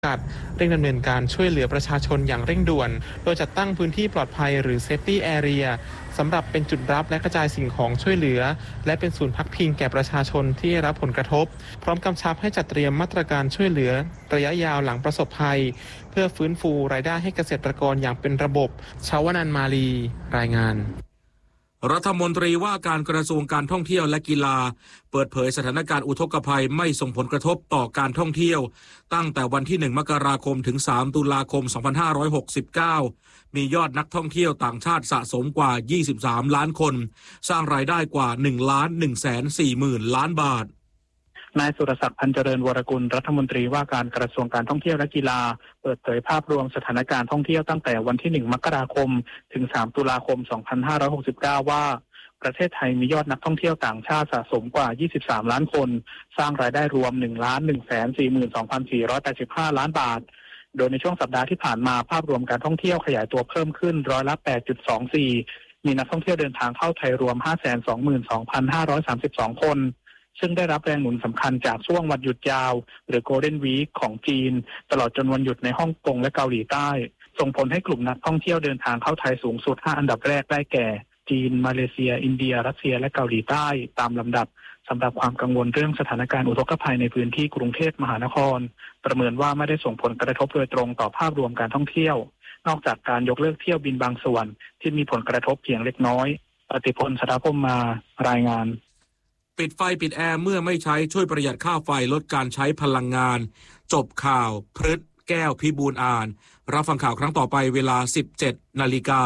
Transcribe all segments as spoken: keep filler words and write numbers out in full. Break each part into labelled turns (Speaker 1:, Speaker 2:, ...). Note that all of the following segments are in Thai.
Speaker 1: เร่งดำเนินการช่วยเหลือประชาชนอย่างเร่งด่วนโดยจัดตั้งพื้นที่ปลอดภัยหรือ Safety Area สำหรับเป็นจุดรับและกระจายสิ่งของช่วยเหลือและเป็นศูนย์พักพิงแก่ประชาชนที่ได้รับผลกระทบพร้อมกำชับให้จัดเตรียมมาตรการช่วยเหลือระยะยาวหลังประสบภัยเพื่อฟื้นฟูรายได้ให้เกษตรกรอย่างเป็นระบบชาวนันท์มาลีรายงาน
Speaker 2: รัฐมนตรีว่าการกระทรวงการท่องเที่ยวและกีฬาเปิดเผยสถานการณ์อุทกภัยไม่ส่งผลกระทบต่อการท่องเที่ยวตั้งแต่วันที่หนึ่งมกราคมถึงสามตุลาคมสองพันห้าร้อยหกสิบเก้ามียอดนักท่องเที่ยวต่างชาติสะสมกว่ายี่สิบสามล้านคนสร้างรายได้กว่าหนึ่งล้านหนึ่งแสนสี่หมื่นล้านบาท
Speaker 3: นายสุรศักดิ์พันเจริญวรกุลรัฐมนตรีว่าการกระทรวงการท่องเที่ยวและกีฬาเปิดเผยภาพรวมสถานการณ์ท่องเที่ยวตั้งแต่วันที่หนึ่งมกราคมถึงสามตุลาคมสองพันห้าร้อยหกสิบเก้าว่าประเทศไทยมียอดนักท่องเที่ยวต่างชาติสะสมกว่ายี่สิบสามล้านคนสร้างรายได้รวม หนึ่งล้านหนึ่งแสนสี่หมื่นสองพันสี่ร้อยแปดสิบห้า ล้านบาทโดยในช่วงสัปดาห์ที่ผ่านมาภาพรวมการท่องเที่ยวขยายตัวเพิ่มขึ้นร้อยละ แปดจุดสองสี่ มีนักท่องเที่ยวเดินทางเข้าไทยรวม ห้าแสนสองหมื่นสองพันห้าร้อยสามสิบสอง คนซึ่งได้รับแรงหนุนสำคัญจากช่วงวันหยุดยาวหรือ Golden Week ของจีนตลอดจนวันหยุดในฮ่องกงและเกาหลีใต้ส่งผลให้กลุ่มนักท่องเที่ยวเดินทางเข้าไทยสูงสุดห้าอันดับแรกได้แก่จีนมาเลเซียอินเดียรัสเซียและเกาหลีใต้ตามลำดับสำหรับความกังวลเรื่องสถานการณ์อุทกภัยในพื้นที่กรุงเทพมหานครประเมินว่าไม่ได้ส่งผลกระทบโดยตรงต่อภาพรวมการท่องเที่ยวนอกจากการยกเลิกเที่ยวบินบางส่วนที่มีผลกระทบเพียงเล็กน้อยปฏิพลสถาพมมารายงาน
Speaker 2: ปิดไฟปิดแอร์เมื่อไม่ใช้ช่วยประหยัดค่าไฟลดการใช้พลังงานจบข่าวพฤษแก้วพิบูลอ่านรับฟังข่าวครั้งต่อไปเวลา สิบเจ็ดนาฬิกา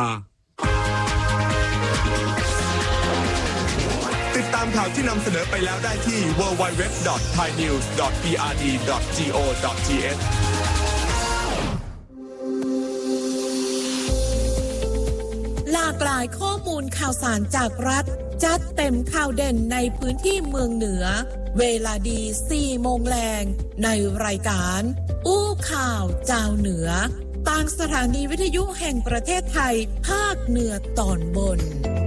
Speaker 4: ติดตามข่าวที่นำเสนอไปแล้วได้ที่ ดับเบิลยู ดับเบิลยู ดับเบิลยู ดอท ไทยนิวส์ ดอท พี อาร์ ดี ดอท จี โอ ดอท ที เอช
Speaker 5: หลากหลายข้อมูลข่าวสารจากรัฐจัดเต็มข่าวเด่นในพื้นที่เมืองเหนือเวลาดี สี่โมงแรงในรายการอู้ข่าวเจ้าเหนือทางสถานีวิทยุแห่งประเทศไทยภาคเหนือตอนบน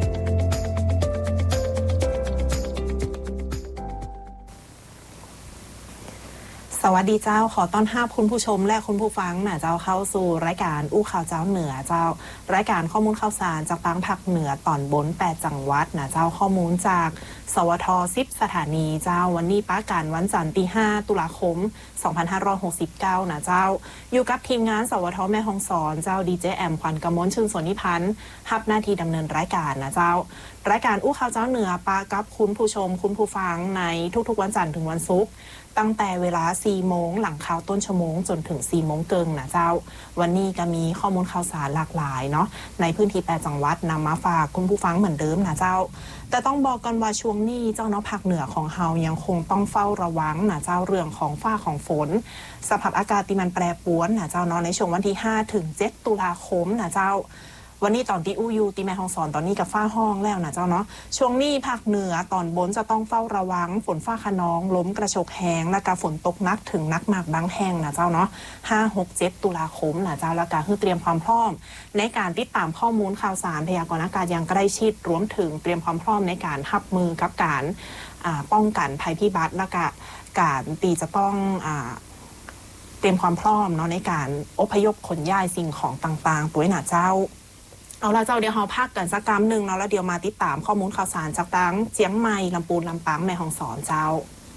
Speaker 6: สวัสดีเจ้าขอต้อนรับคุณผู้ชมและคุณผู้ฟังนะเจ้าเข้าสู่รายการอู้ข่าวเจ้าเหนือเจ้ารายการข้อมูลข่าวสารจากทางภาคเหนือตอนบนแปดจังหวัดนะเจ้าข้อมูลจากสวทสิบสถานีเจ้าวันนี้ป้าการวันจันทร์ที่ห้าตุลาคมสองพันห้าร้อยหกสิบเก้านะเจ้าอยู่กับทีมงานสวทแม่ฮ่องสอนเจ้าดีเจแอมขวัญกมลชื่นสนนิพันธ์รับหน้าที่ดำเนินรายการนะเจ้ารายการอู้ข่าวเจ้าเหนือป้ากับคุณผู้ชมคุณผู้ฟังในทุกๆวันจันทร์ถึงวันศุกร์ตั้งแต่เวลา สี่โมงหลังข่าวต้นชั่วโมงจนถึง สี่โมงเกิงนะเจ้าวันนี้ก็มีข้อมูลข่าวสารหลากหลายเนาะในพื้นที่แปดจังหวัดนำมาฝากคุณผู้ฟังเหมือนเดิมนะเจ้าแต่ต้องบอกกันว่าช่วงนี้เจ้าเนาะภาคเหนือของเฮายังคงต้องเฝ้าระวังนะเจ้าเรื่องของฟ้าของฝนสภาพอากาศที่มันแปรปรวนนะเจ้าเนาะในช่วงวันที่ห้าถึงเจ็ดตุลาคมนะเจ้าวันนี้ตอนที่อู้ยูตีแม่ฮ่องสอนตอนนี้กับฟ้าห้องแล้วนะเจ้าเนาะช่วงนี้ภาคเหนือตอนบนจะต้องเฝ้าระวังฝนฟ้าคะนองลมกระโชกแห้งและก็ฝนตกหนักถึงหนักมากบางแห่งนะเจ้าเนาะห้า หก เจ็ดตุลาคมนะเจ้าแล้วก็คือเตรียมความพร้อมในการติดตามข้อมูลข่าวสารพยากรณ์อากาศอย่างใกล้ชิดรวมถึงเตรียมความพร้อมในการรับมือกับการป้องกันภัยพิบัติและก็การตีจะต้องเตรียมความพร้อมเนาะในการอพยพขนย้ายสิ่งของต่างๆตัวหน้าเจ้าเอาละเจ้าเดี๋ยวเราพักกันสักกำหนึ่งเนาะแล้วเดี๋ยวมาติดตามข้อมูลข่าวสารจากทั้งเจียงใหม่ลำพูนลำปางแม่ฮ่องสอนเจ้า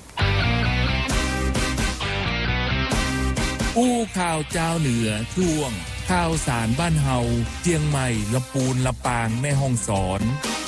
Speaker 7: อู้ข่าวเจ้าเหนือช่วงข่าวสารบ้านเฮาเจียงใหม่ลำพูนลำปางแม่ฮ่องสอน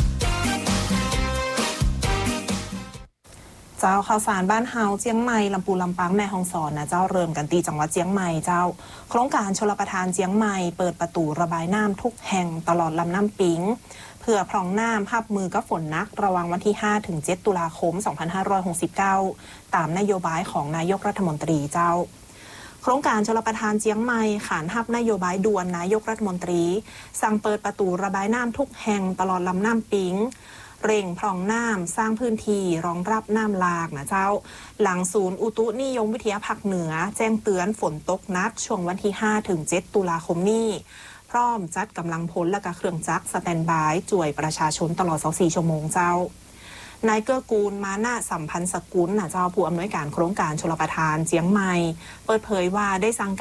Speaker 6: เจ้าข่าวสารบ้านเฮาเจียงใหม่ลำพูนลำปางแม่ฮ่องสอนนะเจ้าเริ่มกันตีจังหวัดเจียงใหม่เจ้าโครงการชลประทานเจียงใหม่เปิดประตูระบายน้ำทุกแห่งตลอดลำน้ำปิงเพื่อพร่องน้ำรับมือกับฝนนักระวังวันที่ห้าถึงเจ็ดตุลาคมสองพันห้าร้อยหกสิบเก้าตามนโยบายของนายกรัฐมนตรีเจ้าโครงการชลประทานเจียงใหม่ขานรับนโยบายด่วนนายกรัฐมนตรีสั่งเปิดประตูระบายน้ำทุกแห่งตลอดลำน้ำปิงเร่งพร่องน้ำสร้างพื้นที่รองรับน้ำหลากนะเจ้าหลังศูนย์อุตุนิยมวิทยาภาคเหนือแจ้งเตือนฝนตกหนักช่วงวันที่ห้าถึงเจ็ดตุลาคมนี้พร้อมจัดกำลังพลและก็เครื่องจักรสแตนด์บายจ่วยประชาชนตลอดยี่สิบสี่ชั่วโมงเจ้านายเกื้อกูลมานะสัมพันธ์สกุลนะเจ้าผู้อำนวยการโครงการชลประทานเจียงใหม่เปิดเผยว่าได้สั่ง